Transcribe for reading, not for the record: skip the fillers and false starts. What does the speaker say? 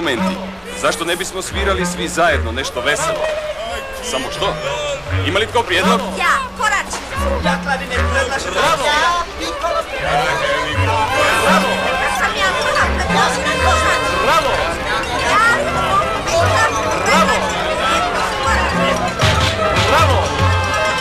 instrumenti. Zašto ne bismo svirali svi zajedno nešto veselo? Samo što? Ima li tko prijedlog? Ja, Korač! Ja klarinet predlažem. Bravo!